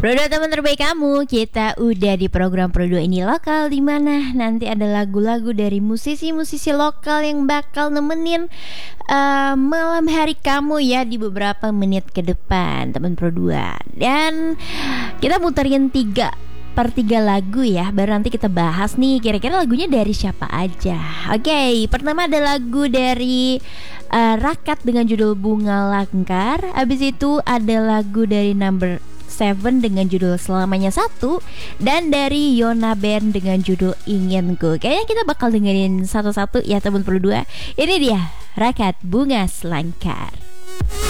Produk teman terbaik kamu, kita udah di program Produk ini lokal, di mana nanti ada lagu-lagu dari musisi-musisi lokal yang bakal nemenin malam hari kamu ya di beberapa menit ke depan, teman Produk. Dan kita muterin 3/3 lagu ya. Baru nanti kita bahas nih kira-kira lagunya dari siapa aja. Oke, pertama ada lagu dari Rakat dengan judul Bunga Langkar. Habis itu ada lagu dari Number 7 dengan judul Selamanya Satu. Dan dari Yona Band dengan judul Inginku. Kayaknya kita bakal dengerin satu-satu ya teman Pro 2. Ini dia Rakat Bunga Selangkar.